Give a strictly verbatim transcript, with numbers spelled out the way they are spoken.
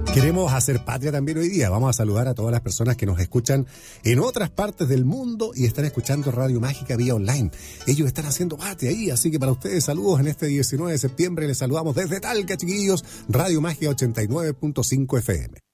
Queremos hacer patria también hoy día. Vamos a saludar a todas las personas que nos escuchan en otras partes del mundo y están escuchando Radio Mágica vía online. Ellos están haciendo patria ahí, así que para ustedes saludos en este diecinueve de septiembre. Les saludamos desde Talca, chiquillos, Radio Mágica ochenta y nueve punto cinco F M.